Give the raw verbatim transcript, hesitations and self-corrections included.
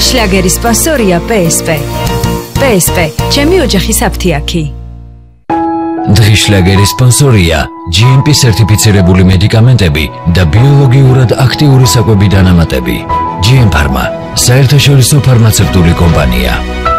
შლაგერის სპონსორია პსპ. პსპ, ჩემი ოჯახის აფთიაქი. დღის შლაგერის სპონსორია ჯი ემ პი სერტიფიცირებული მედიკამენტები და ბიოლოგიურად აქტიური საკვები დანამატები. ჯი ემ ფარმა, საერთაშორისო ფარმაცევტული კომპანია.